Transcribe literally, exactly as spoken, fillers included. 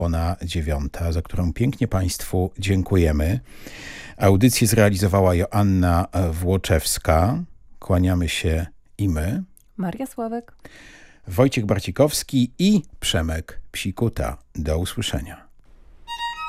ona dziewiąta, za którą pięknie Państwu dziękujemy. Audycję zrealizowała Joanna Włoczewska. Kłaniamy się i my. Maria Sławek. Wojciech Barcikowski i Przemek Psikuta. Do usłyszenia.